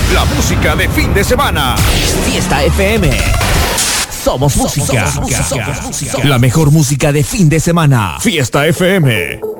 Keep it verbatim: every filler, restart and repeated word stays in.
La música de fin de semana. Fiesta F M. Somos música. Somos música. La mejor música de fin de semana. Fiesta F M.